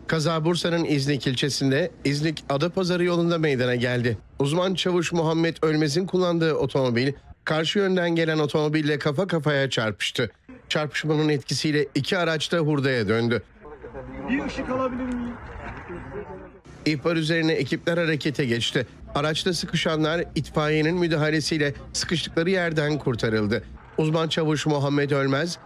Kaza Bursa'nın İznik ilçesinde İznik Adapazarı yolunda meydana geldi. Uzman çavuş Muhammed Ölmez'in kullandığı otomobil karşı yönden gelen otomobille kafa kafaya çarpıştı. Çarpışmanın etkisiyle iki araç da hurdaya döndü. Bir ışık alabilir miyim? İhbar üzerine ekipler harekete geçti. Araçta sıkışanlar itfaiyenin müdahalesiyle sıkıştıkları yerden kurtarıldı. Uzman çavuş Muhammed Ölmez,